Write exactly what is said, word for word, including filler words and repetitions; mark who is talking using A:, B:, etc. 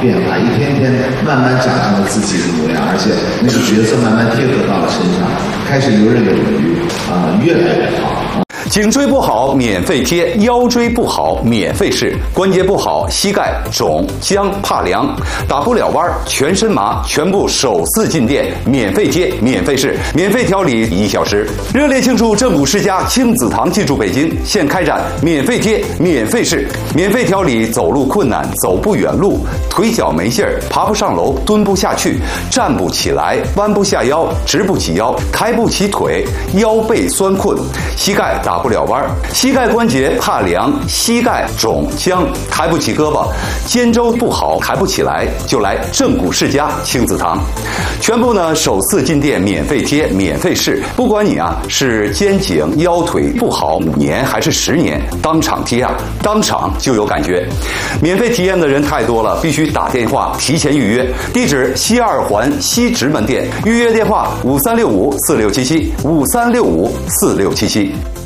A: 变化，一天天慢慢长成了自己的模样，而且那个角色慢慢贴合到了身上，开始游刃有余啊、呃，越来越好。
B: 颈椎不好免费贴，腰椎不好免费试，关节不好膝盖肿僵怕凉打不了弯全身麻，全部首次进店免费贴免费试免费调理一小时。热烈庆祝正骨世家亲子堂进驻北京，现开展免费贴免费试免费调理走路困难走不远路腿脚没劲儿爬不上楼蹲不下去站不起来弯不下腰直不起腰抬不起腿腰背酸困膝盖打不了弯膝盖关节怕凉膝盖肿僵抬不起胳膊肩周不好抬不起来就来正骨世家亲子堂，全部呢首次进店免费贴免费试，不管你啊是肩颈腰腿不好五年还是十年，当场贴啊当场就有感觉。免费体验的人太多了，必须打电话提前预约，地址西二环西直门店，预约电话五三六五四六七七五三六五四六七七。